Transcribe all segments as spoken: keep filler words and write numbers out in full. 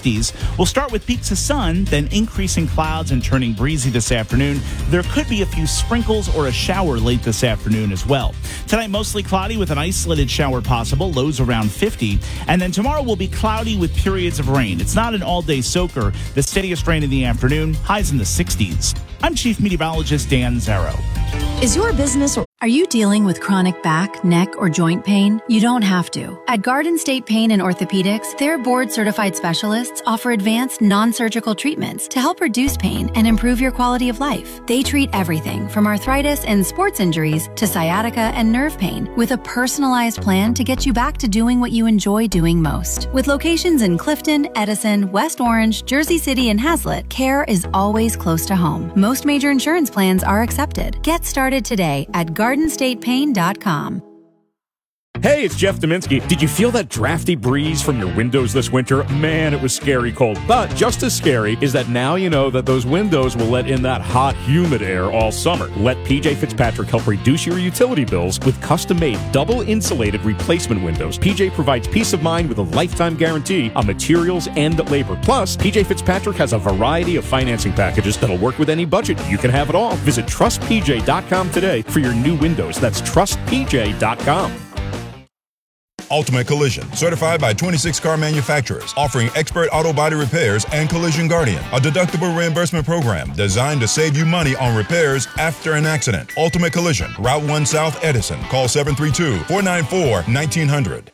sixties. We'll start with peaks of sun, then increasing clouds and turning breezy this afternoon. There could be a few sprinkles or a shower late this afternoon as well. Tonight, mostly cloudy with an isolated shower possible, lows around fifty. And then tomorrow will be cloudy with periods of rain. It's not an all-day soaker. The steadiest rain in the afternoon, highs in the sixties. I'm Chief Meteorologist Dan Zarrow. Is your business or are you dealing with chronic back, neck, or joint pain? You don't have to. At Garden State Pain and Orthopedics, their board-certified specialists offer advanced non-surgical treatments to help reduce pain and improve your quality of life. They treat everything from arthritis and sports injuries to sciatica and nerve pain with a personalized plan to get you back to doing what you enjoy doing most. With locations in Clifton, Edison, West Orange, Jersey City, and Hazlet, care is always close to home. Most major insurance plans are accepted. Get started today at garden state pain dot com. Hey, it's Jeff Dominski. Did you feel that drafty breeze from your windows this winter? Man, it was scary cold. But just as scary is that now you know that those windows will let in that hot, humid air all summer. Let P J Fitzpatrick help reduce your utility bills with custom-made, double-insulated replacement windows. P J provides peace of mind with a lifetime guarantee on materials and labor. Plus, P J Fitzpatrick has a variety of financing packages that'll work with any budget. You can have it all. Visit trust p j dot com today for your new windows. That's trust p j dot com. Ultimate Collision, certified by twenty-six car manufacturers, offering expert auto body repairs and Collision Guardian, a deductible reimbursement program designed to save you money on repairs after an accident. Ultimate Collision, Route one South, Edison. Call seven three two, four nine four, one nine zero zero.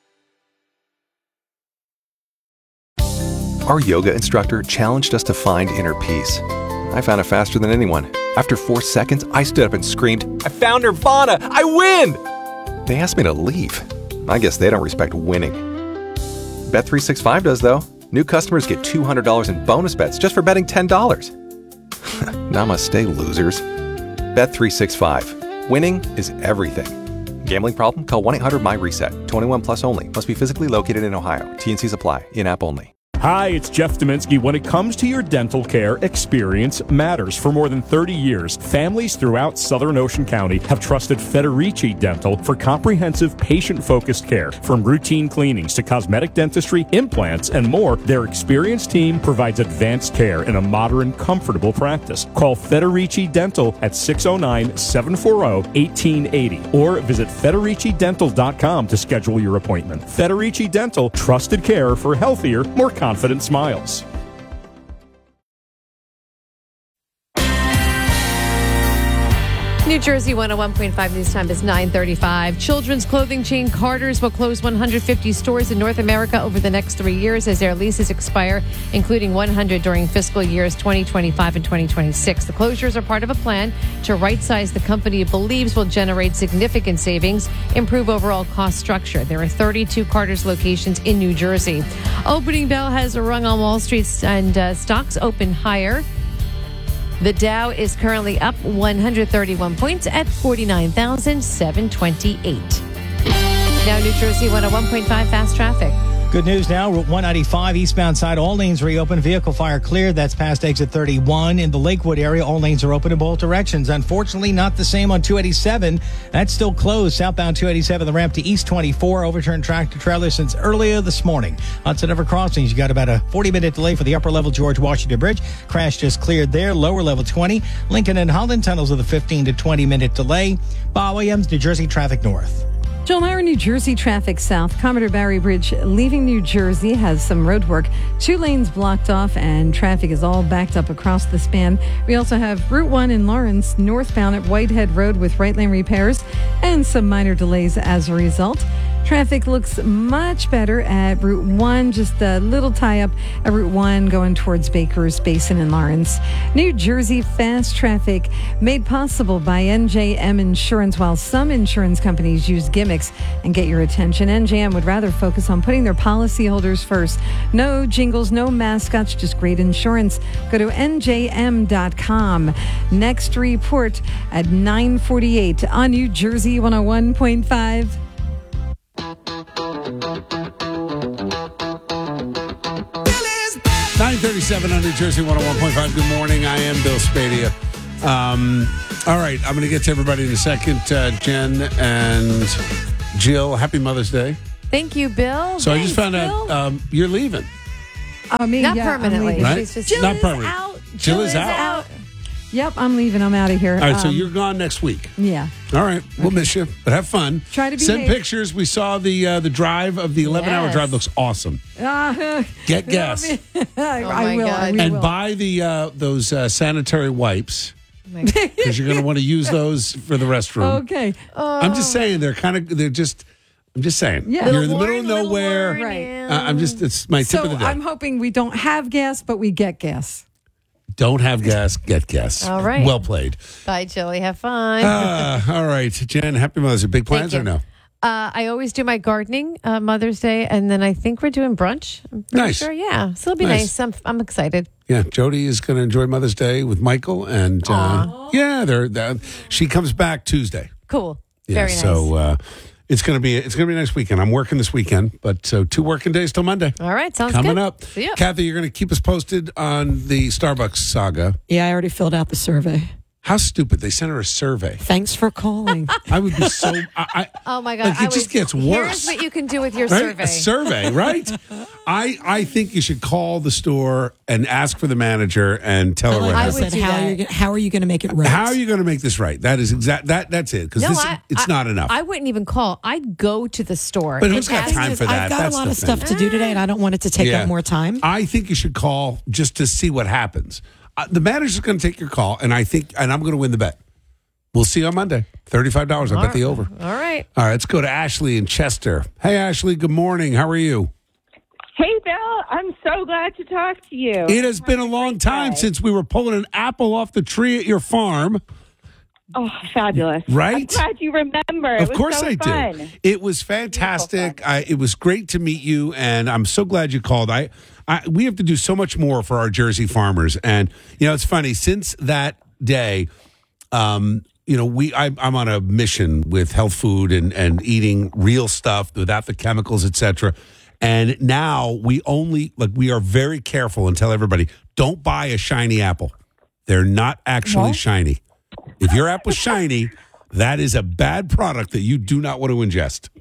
Our yoga instructor challenged us to find inner peace. I found it faster than anyone. After four seconds, I stood up and screamed, "I found Nirvana! I win!" They asked me to leave. I guess they don't respect winning. Bet three sixty-five does, though. New customers get two hundred dollars in bonus bets just for betting ten dollars. Namaste, losers. Bet three sixty-five. Winning is everything. Gambling problem? Call one eight hundred my reset. twenty-one plus only. Must be physically located in Ohio. T and Cs apply. In-app only. Hi, it's Jeff Dominski. When it comes to your dental care, experience matters. For more than thirty years, families throughout Southern Ocean County have trusted Federici Dental for comprehensive, patient-focused care. From routine cleanings to cosmetic dentistry, implants, and more, their experienced team provides advanced care in a modern, comfortable practice. Call Federici Dental at six oh nine, seven four zero, one eight eight zero or visit federici dental dot com to schedule your appointment. Federici Dental, trusted care for healthier, more confident smiles. New Jersey one oh one point five news time is nine thirty-five. Children's clothing chain Carter's will close one hundred fifty stores in North America over the next three years as their leases expire, including one hundred during fiscal years twenty twenty-five and twenty twenty-six. The closures are part of a plan to right-size the company it believes will generate significant savings, improve overall cost structure. There are thirty-two Carter's locations in New Jersey. Opening bell has rung on Wall Street and uh, stocks open higher. The Dow is currently up one hundred thirty-one points at forty-nine thousand seven hundred twenty-eight. Now New Jersey one oh one point five fast traffic. Good news now. Route one ninety-five, eastbound side, all lanes reopened. Vehicle fire cleared. That's past exit thirty-one. In the Lakewood area, all lanes are open in both directions. Unfortunately, not the same on two eighty-seven. That's still closed. Southbound two eighty-seven, the ramp to East twenty-four. Overturned tractor trailer since earlier this morning. Hudson River Crossings, you got about a forty-minute delay for the upper level George Washington Bridge. Crash just cleared there. Lower level twenty. Lincoln and Holland tunnels with a fifteen to twenty minute delay. Bob Williams, New Jersey traffic north. Joel Myron, New Jersey traffic south. Commodore Barry Bridge leaving New Jersey has some road work. Two lanes blocked off and traffic is all backed up across the span. We also have Route one in Lawrence, northbound at Whitehead Road with right lane repairs and some minor delays as a result. Traffic looks much better at Route one, just a little tie-up at Route one going towards Baker's Basin in Lawrence. New Jersey fast traffic made possible by N J M Insurance. While some insurance companies use gimmicks and get your attention, N J M would rather focus on putting their policyholders first. No jingles, no mascots, just great insurance. Go to N J M dot com. Next report at nine forty-eight on New Jersey one oh one point five. nine thirty-seven on New Jersey one oh one point five. Good morning. I am Bill Spadia. Um, all right. I'm going to get to everybody in a second. Uh, Jen and Jill, happy Mother's Day. Thank you, Bill. So Thanks, I just found Bill. out um, you're leaving. I mean, Not yeah, I'm permanently. leaving. Right? She's just Jill Not is permanent. out. Jill is out. Yep, I'm leaving. I'm out of here. All right, so Um, you're gone next week. Yeah. All right, we'll miss you, but have fun. Try to Send behave. pictures. We saw the uh, the drive of the eleven hour Yes. drive. Looks awesome. Uh, Get gas I, my I will. I God. will. and buy the uh, those uh, sanitary wipes because you're going to want to use those for the restroom. Okay. I'm just saying they're kind of they're just. I'm just saying. Yeah. You're in the Little middle of warning, little nowhere. warning. Right. Uh, I'm just. It's my tip So of the day. I'm hoping we don't have gas, but we get gas. Don't have gas. Get gas. All right. Well played. Bye, Jilly. Have fun. Uh, all right, Jen. Happy Mother's Day. Big plans Thank or you. no? Uh, I always do my gardening uh, Mother's Day, and then I think we're doing brunch. I'm pretty Nice. sure, yeah. So it'll be Nice. nice. I'm, I'm excited. Yeah, Jody is going to enjoy Mother's Day with Michael, and uh, yeah, they're, they're she comes back Tuesday. Cool. Yeah, Very nice. so uh, it's going to be it's going to be a nice weekend. I'm working this weekend, but so two working days till Monday. All right, sounds Coming good. up, See ya. Kathy, you're going to keep us posted on the Starbucks saga. Yeah, I already filled out the survey. How stupid! They sent her a survey. Thanks for calling. I would be so. I, I, Oh my God! Like, it I just was- gets Here's worse. what you can do with your Right? survey. A survey, right? I I think you should call the store and ask for the manager and tell her Like what I I happened. would said, do how that. are, you, gonna- how are you going to make it right? How are you going to make this right? That is exact. That that's it. Because no, this I, it's I- not enough. I wouldn't even call. I'd go to the store. But and who's got ask- time for that? I've got That's a lot the of stuff thing. to do today, and I don't want it to take Yeah. up more time. I think you should call just to see what happens. Uh, the manager's going to take your call, and I think, and I'm going to win the bet. We'll see you on Monday. Thirty-five dollars. I bet the over. All right. All right, let's go to Ashley in Chester. Hey, Ashley. Good morning. How are you? Hey, Bill, I'm so glad to talk to you. It has been a long time since we were pulling an apple off the tree at your farm. Oh, fabulous. Right? I'm glad you remember. It Of was course so I fun. do. It was fantastic. I, it was great to meet you, and I'm so glad you called. I, I, we have to do so much more for our Jersey farmers, and you know it's funny. Since that day, um, you know, we I, I'm on a mission with health food and and eating real stuff without the chemicals, et cetera. And now we only like we are very careful and tell everybody don't buy a shiny apple. They're not actually No? shiny. If your apple's shiny, that is a bad product that you do not want to ingest.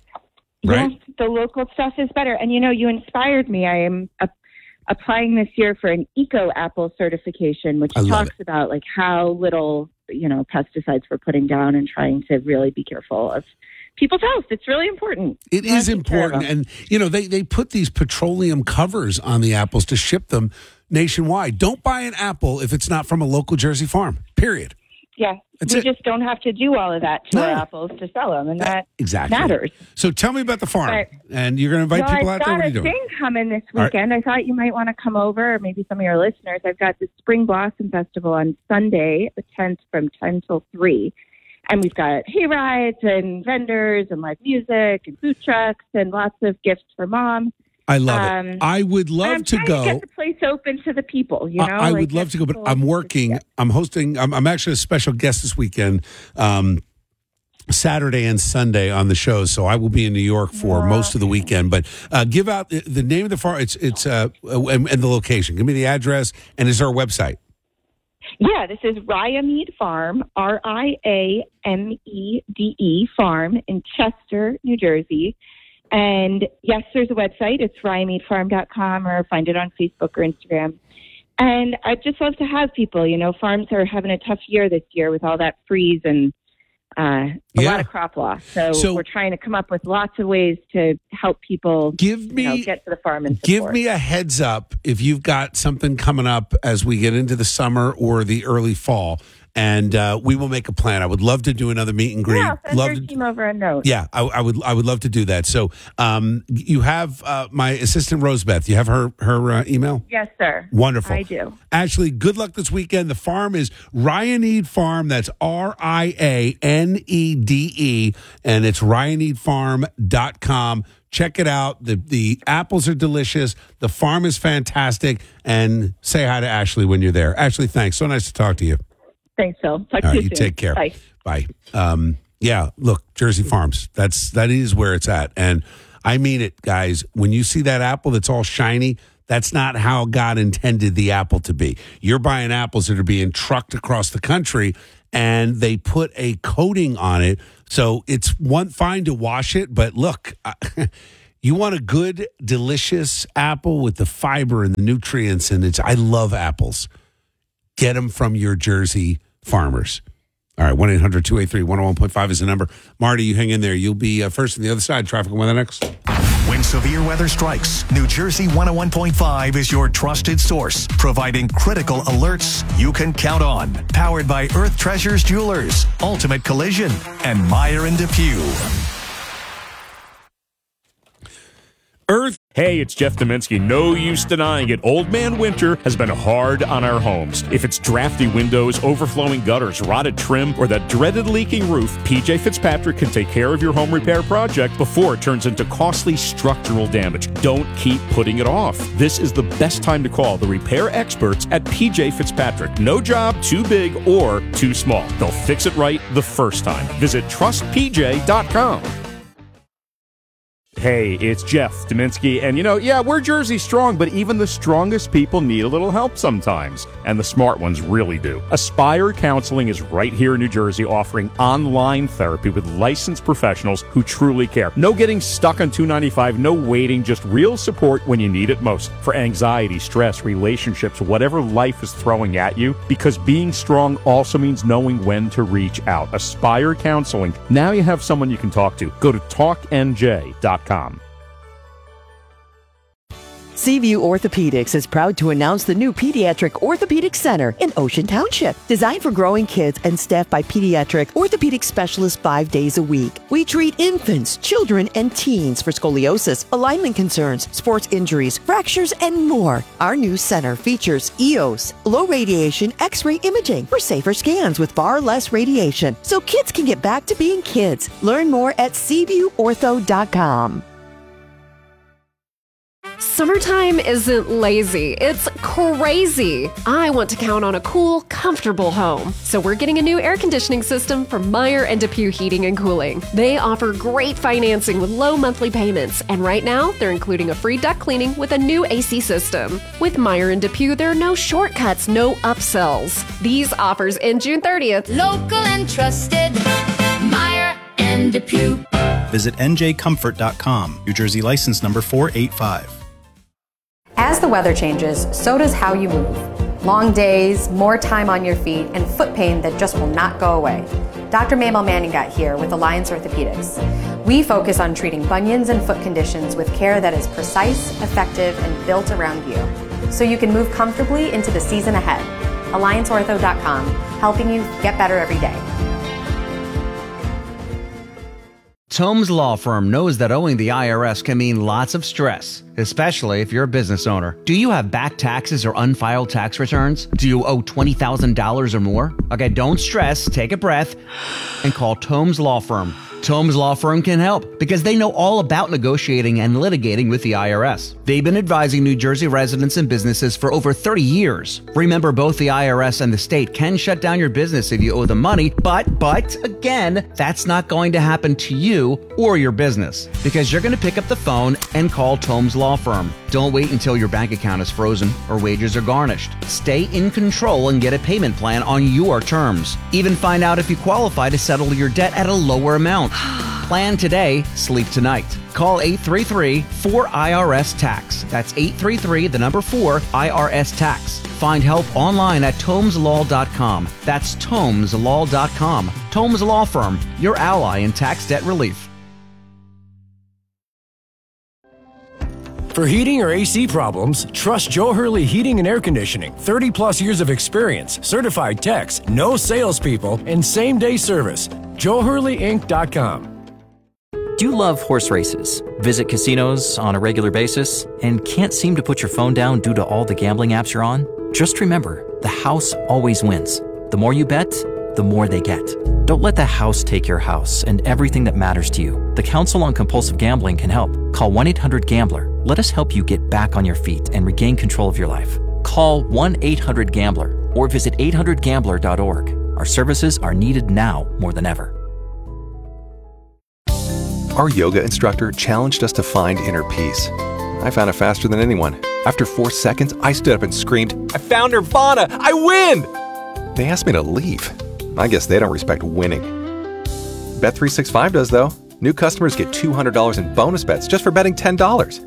Right? Yes, the local stuff is better. And, you know, you inspired me. I am a- applying this year for an Eco Apple certification, which I love talks about, like, how little, you know, pesticides we're putting down and trying to really be careful of people's health. It's really important. It We wanna is take care of important. them. And, you know, they, they put these petroleum covers on the apples to ship them nationwide. Don't buy an apple if it's not from a local Jersey farm, period. Yeah, That's we it. just don't have to do all of that to No. our apples to sell them, and that Exactly. matters. So tell me about the farm. Right. And you're going to invite Well, people I've out there? got What are a you doing? thing coming this All right. weekend. I thought you might want to come over, or maybe some of your listeners. I've got the Spring Blossom Festival on Sunday, the tenth, from ten till three. And we've got hay rides and vendors and live music and food trucks and lots of gifts for mom. I love Um, it. I would And love I'm to trying go. to get the place open to the people, you know? I, I like, would love get to go, but people I'm to- working. yeah. I'm hosting. I'm, I'm actually a special guest this weekend, um, Saturday and Sunday on the show. So I will be in New York for most of the weekend. But uh, give out the, the name of the farm. It's it's uh, and, and the location. Give me the address. And is there a website? Yeah, this is Ryamead Farm, R I A M E D E Farm in Chester, New Jersey. And yes, there's a website. It's ryamead farm dot com, or find it on Facebook or Instagram. And I'd just love to have people, you know, farms are having a tough year this year with all that freeze and uh, a Yeah. lot of crop loss. So, So- we're trying to come up with lots of ways to help people Give you me know, get to the farm and Give support. me a heads up if you've got something coming up as we get into the summer or the early fall, and uh, we will make a plan. I would love to do another meet and greet. Yeah, send love your to, team over a note. yeah, I, I would. I would love to do that. So, um, you have uh, my assistant Rosebeth. You have her her uh, email. Yes, sir. Wonderful. I do. Ashley, good luck this weekend. The farm is Ryaneed Farm. That's R I A N E D E, and it's ryaneed farm dot com. Check it out. The the apples are delicious. The farm is fantastic. And say hi to Ashley when you're there. Ashley, thanks. So nice to talk to you. Thanks, Phil. Talk All to right, you you soon. take care. Bye. Bye. Um, yeah, look, Jersey Farms. That's that is where it's at, and I mean it, guys. When you see that apple that's all shiny, that's not how God intended the apple to be. You're buying apples that are being trucked across the country, and they put a coating on it, so it's one fine to wash it. But look, You want a good, delicious apple with the fiber and the nutrients, and it's. I love apples. Get them from your Jersey farmers. All right, one eight hundred two eight three one oh one point five is the number. Marty, you hang in there. You'll be uh, first on the other side. Traffic and weather next. When severe weather strikes, New Jersey one oh one point five is your trusted source, providing critical alerts you can count on. Powered by Earth Treasures Jewelers, Ultimate Collision, and Meyer and Depew. Earth. Hey, it's Jeff Dominski. No use denying it. Old Man Winter has been hard on our homes. If it's drafty windows, overflowing gutters, rotted trim, or that dreaded leaking roof, P J Fitzpatrick can take care of your home repair project before it turns into costly structural damage. Don't keep putting it off. This is the best time to call the repair experts at P J Fitzpatrick. No job too big or too small. They'll fix it right the first time. Visit trust p j dot com. Hey, it's Jeff Dominski, and you know, yeah, we're Jersey strong, but even the strongest people need a little help sometimes, and the smart ones really do. Aspire Counseling is right here in New Jersey, offering online therapy with licensed professionals who truly care. No getting stuck on two ninety-five, no waiting, just real support when you need it most. For anxiety, stress, relationships, whatever life is throwing at you, because being strong also means knowing when to reach out. Aspire Counseling. Now you have someone you can talk to. Go to talk n j dot com. Seaview Orthopedics is proud to announce the new Pediatric Orthopedic Center in Ocean Township. Designed for growing kids and staffed by pediatric orthopedic specialists five days a week. We treat infants, children, and teens for scoliosis, alignment concerns, sports injuries, fractures, and more. Our new center features E O S, low radiation X-ray imaging for safer scans with far less radiation, so kids can get back to being kids. Learn more at seaview ortho dot com. Summertime isn't lazy, it's crazy. I want to count on a cool, comfortable home. So we're getting a new air conditioning system from Meyer and Depew Heating and Cooling. They offer great financing with low monthly payments, and right now they're including a free duct cleaning with a new A C system. With Meyer and Depew, there are no shortcuts, no upsells. These offers end June thirtieth. Local and trusted, Meyer and Depew. Visit n j comfort dot com. New Jersey license number four eight five. As the weather changes, so does how you move. Long days, more time on your feet, and foot pain that just will not go away. Doctor Mabel Manning got here with Alliance Orthopedics. We focus on treating bunions and foot conditions with care that is precise, effective, and built around you, so you can move comfortably into the season ahead. alliance ortho dot com, helping you get better every day. Tomes Law Firm knows that owing the I R S can mean lots of stress, especially if you're a business owner. Do you have back taxes or unfiled tax returns? Do you owe twenty thousand dollars or more? Okay, don't stress, take a breath, and call Tomes Law Firm. Tomes Law Firm can help because they know all about negotiating and litigating with the I R S. They've been advising New Jersey residents and businesses for over thirty years. Remember, both the I R S and the state can shut down your business if you owe them money, but, but, again, that's not going to happen to you or your business because you're going to pick up the phone and call Tomes Law Firm. Don't wait until your bank account is frozen or wages are garnished. Stay in control and get a payment plan on your terms. Even find out if you qualify to settle your debt at a lower amount. Plan today, sleep tonight. Call eight three three, four I R S, TAX. That's eight three three, the number four, I R S, TAX. Find help online at tomes law dot com. That's tomes law dot com. Tomes Law Firm, your ally in tax debt relief. For heating or A C problems, trust Joe Hurley Heating and Air Conditioning. thirty plus years of experience, certified techs, no salespeople, and same-day service. joe hurley inc dot com. Do you love horse races, visit casinos on a regular basis, and can't seem to put your phone down due to all the gambling apps you're on? Just remember, the house always wins. The more you bet, the more they get. Don't let the house take your house and everything that matters to you. The Council on Compulsive Gambling can help. Call one eight hundred gambler. Let us help you get back on your feet and regain control of your life. Call one eight hundred gambler or visit eight hundred gambler dot org. Our services are needed now more than ever. Our yoga instructor challenged us to find inner peace. I found it faster than anyone. After four seconds, I stood up and screamed, "I found Nirvana! I win!" They asked me to leave. I guess they don't respect winning. Bet three sixty-five does, though. New customers get two hundred dollars in bonus bets just for betting ten dollars.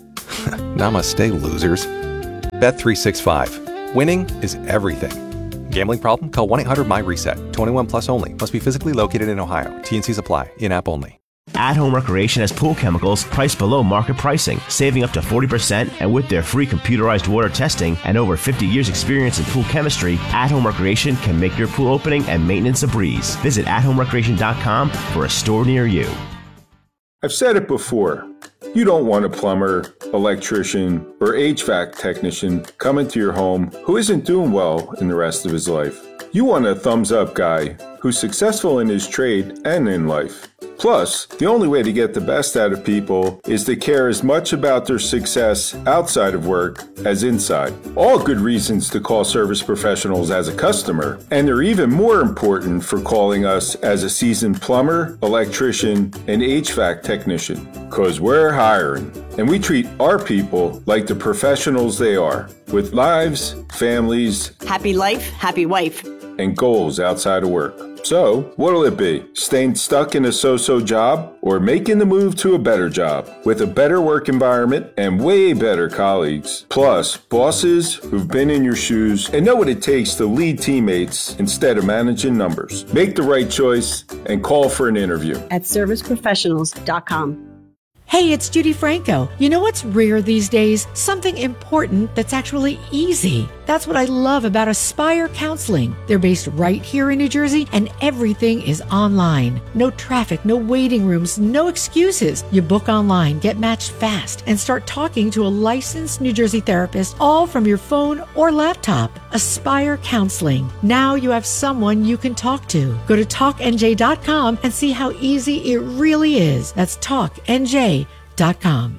Namaste, losers. Bet three sixty-five. Winning is everything. Gambling problem? Call one eight hundred my reset. twenty-one plus only. Must be physically located in Ohio. T N Cs apply. In-app only. At-Home Recreation has pool chemicals priced below market pricing, saving up to forty percent, and with their free computerized water testing and over fifty years experience in pool chemistry, At-Home Recreation can make your pool opening and maintenance a breeze. Visit at home recreation dot com for a store near you. I've said it before. You don't want a plumber, electrician, or H V A C technician coming to your home who isn't doing well in the rest of his life. You want a thumbs-up guy who's successful in his trade and in life. Plus, the only way to get the best out of people is to care as much about their success outside of work as inside. All good reasons to call Service Professionals as a customer, and they're even more important for calling us as a seasoned plumber, electrician, and H V A C technician. Because we're hiring, and we treat our people like the professionals they are, with lives, families, happy life, happy wife, and goals outside of work. So, what'll it be? Staying stuck in a so-so job or making the move to a better job with a better work environment and way better colleagues? Plus, bosses who've been in your shoes and know what it takes to lead teammates instead of managing numbers. Make the right choice and call for an interview at service professionals dot com. Hey, it's Judy Franco. You know what's rare these days? Something important that's actually easy. That's what I love about Aspire Counseling. They're based right here in New Jersey, and everything is online. No traffic, no waiting rooms, no excuses. You book online, get matched fast, and start talking to a licensed New Jersey therapist, all from your phone or laptop. Aspire Counseling. Now you have someone you can talk to. Go to talk N J dot com and see how easy it really is. That's talk N J dot com.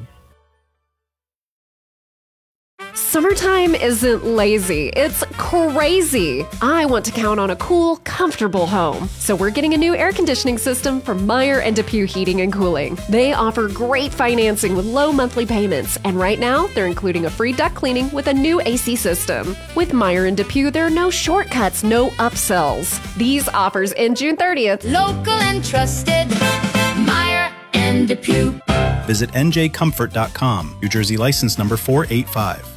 Summertime isn't lazy, it's crazy. I want to count on a cool, comfortable home. So we're getting a new air conditioning system from Meyer and DePuy Heating and Cooling. They offer great financing with low monthly payments, and right now they're including a free duct cleaning with a new A C system. With Meyer and DePuy, there are no shortcuts, no upsells. These offers end June thirtieth. Local and trusted, Meyer and DePuy. Visit N J comfort dot com. New Jersey license number four eight five.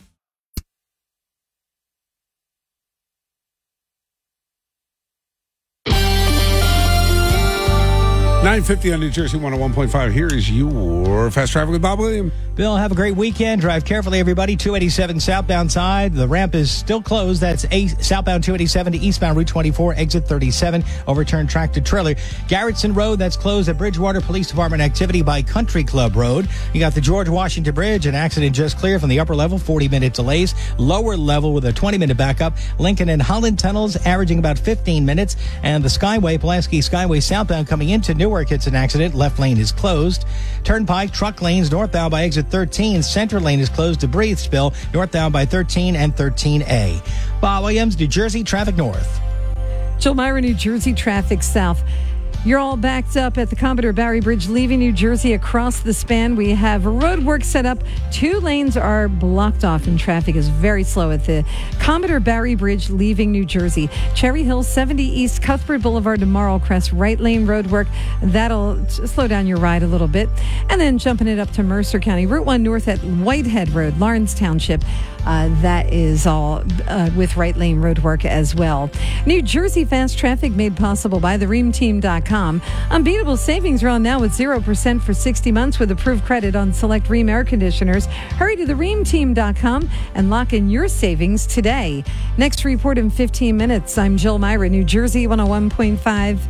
nine fifty on New Jersey one oh one point five. Here is your Fast Traffic with Bob William. Bill, have a great weekend. Drive carefully, everybody. two eighty-seven southbound side. The ramp is still closed. That's a southbound two eighty-seven to eastbound Route twenty-four, exit thirty-seven. Overturned tractor trailer. Garrettson Road, that's closed at Bridgewater Police Department activity by Country Club Road. You got the George Washington Bridge. An accident just cleared from the upper level. forty-minute delays. Lower level with a twenty-minute backup. Lincoln and Holland tunnels averaging about fifteen minutes. And the Skyway, Pulaski Skyway southbound coming into Newark. It's an accident. Left lane is closed. Turnpike, truck lanes northbound by exit thirteen. Center lane is closed to breathe spill northbound by thirteen and thirteen A. Bob Williams, New Jersey Traffic North. Jill Myra, New Jersey Traffic South. You're all backed up at the Commodore Barry Bridge leaving New Jersey across the span. We have road work set up. Two lanes are blocked off and traffic is very slow at the Commodore Barry Bridge leaving New Jersey. Cherry Hill, seventy East, Cuthbert Boulevard to Marl Crest, right lane road work. That'll slow down your ride a little bit. And then jumping it up to Mercer County. Route one North at Whitehead Road, Lawrence Township. Uh, that is all uh, with right lane road work as well. New Jersey fast traffic made possible by the ream team dot com. Unbeatable savings are on now with zero percent for sixty months with approved credit on select Rheem air conditioners. Hurry to the ream team dot com and lock in your savings today. Next report in fifteen minutes. I'm Jill Myra, New Jersey one oh one point five.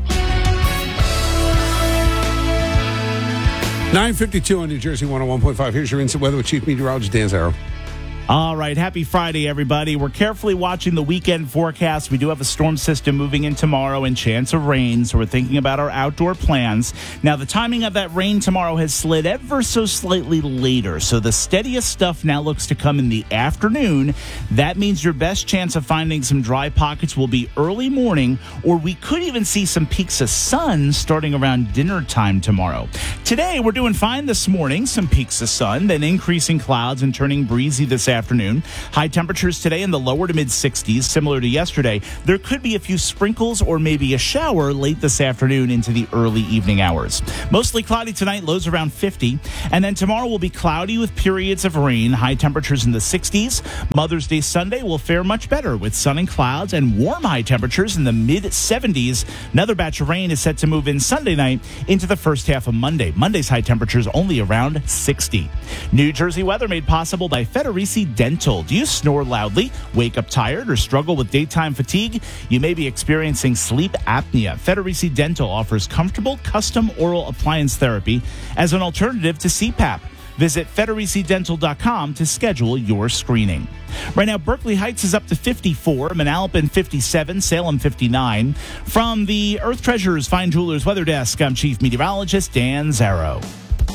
nine fifty-two on New Jersey one oh one point five. Here's your instant weather with Chief Meteorologist Dan Zarrow. All right. Happy Friday, everybody. We're carefully watching the weekend forecast. We do have a storm system moving in tomorrow and chance of rain, so we're thinking about our outdoor plans. Now, the timing of that rain tomorrow has slid ever so slightly later, so the steadiest stuff now looks to come in the afternoon. That means your best chance of finding some dry pockets will be early morning, or we could even see some peaks of sun starting around dinner time tomorrow. Today, we're doing fine this morning, some peaks of sun, then increasing clouds and turning breezy this afternoon. afternoon. High temperatures today in the lower to mid sixties, similar to yesterday. There could be a few sprinkles or maybe a shower late this afternoon into the early evening hours. Mostly cloudy tonight, lows around fifty. And then tomorrow will be cloudy with periods of rain. High temperatures in the sixties. Mother's Day Sunday will fare much better with sun and clouds and warm high temperatures in the mid seventies. Another batch of rain is set to move in Sunday night into the first half of Monday. Monday's high temperatures only around sixty. New Jersey weather made possible by Federici Dental. Do you snore loudly, wake up tired, or struggle with daytime fatigue? You may be experiencing sleep apnea. Federici Dental offers comfortable custom oral appliance therapy as an alternative to C PAP. Visit Federici Dental dot com to schedule your screening. Right now, Berkeley Heights is up to fifty-four, Manalapan fifty-seven, Salem fifty-nine. From the Earth Treasures Fine Jewelers Weather Desk, I'm Chief Meteorologist Dan Zarrow.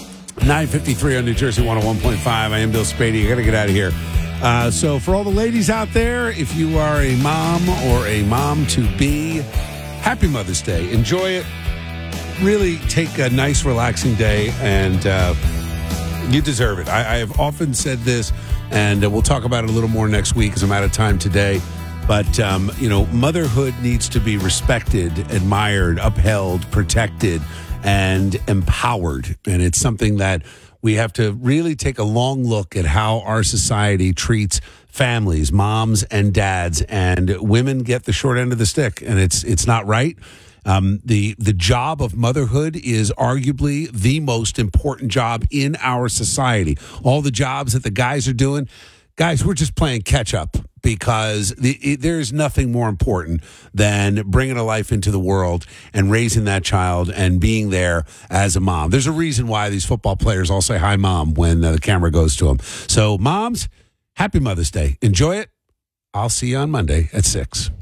nine fifty-three on New Jersey one oh one point five. I am Bill Spady. I got to get out of here. Uh, so for all the ladies out there, if you are a mom or a mom-to-be, happy Mother's Day. Enjoy it. Really take a nice, relaxing day, and uh, you deserve it. I, I have often said this, and uh, we'll talk about it a little more next week because I'm out of time today. But, um, you know, motherhood needs to be respected, admired, upheld, protected, and empowered. And it's something that we have to really take a long look at how our society treats families, moms and dads, and women get the short end of the stick, and it's it's not right. Um, the the job of motherhood is arguably the most important job in our society. All the jobs that the guys are doing, guys, we're just playing catch up because the, it, there is nothing more important than bringing a life into the world and raising that child and being there as a mom. There's a reason why these football players all say hi, Mom, when uh, the camera goes to them. So, moms, happy Mother's Day. Enjoy it. I'll see you on Monday at six.